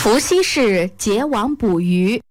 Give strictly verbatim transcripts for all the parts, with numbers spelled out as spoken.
伏羲氏结网捕鱼。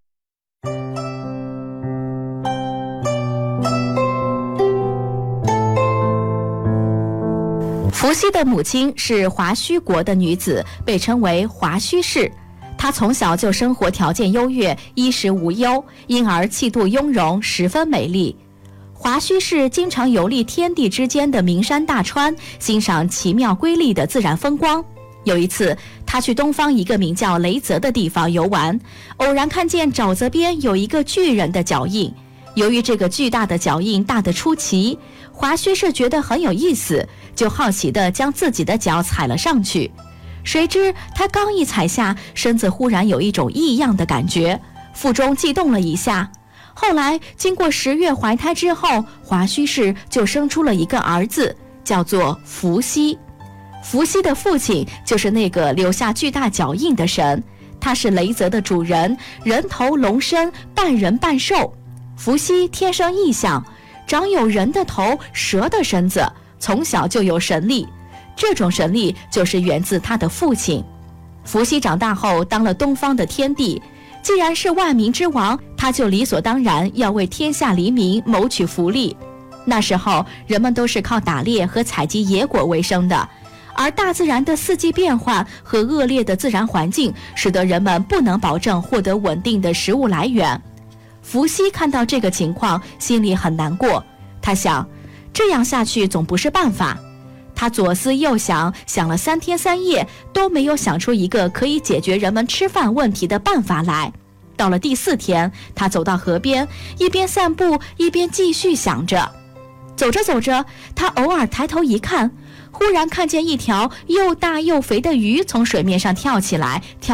伏羲的母亲是华胥国的女子，被称为华胥氏。她从小就生活条件优越，衣食无忧，因而气度雍容，十分美丽。华胥氏经常游历天地之间的名山大川，欣赏奇妙瑰丽的自然风光。有一次，他去东方一个名叫雷泽的地方游玩，偶然看见沼泽边有一个巨人的脚印。由于这个巨大的脚印大得出奇，华胥氏觉得很有意思，就好奇地将自己的脚踩了上去。谁知他刚一踩下，身子忽然有一种异样的感觉，腹中悸动了一下。后来经过十月怀胎之后，华胥氏就生出了一个儿子，叫做伏羲。伏羲的父亲就是那个留下巨大脚印的神，他是雷泽的主人，人头龙身，半人半兽。伏羲天生异象，长有人的头，蛇的身子，从小就有神力。这种神力就是源自他的父亲。伏羲长大后当了东方的天帝，既然是万民之王，他就理所当然要为天下黎民谋取福利。那时候人们都是靠打猎和采集野果为生的，而大自然的四季变换和恶劣的自然环境，使得人们不能保证获得稳定的食物来源。伏羲看到这个情况，心里很难过。他想，这样下去总不是办法。他左思右想，想了三天三夜，都没有想出一个可以解决人们吃饭问题的办法来。到了第四天，他走到河边，一边散步，一边继续想着。走着走着，他偶尔抬头一看，忽然看见一条又大又肥的鱼从水面上跳起来，跳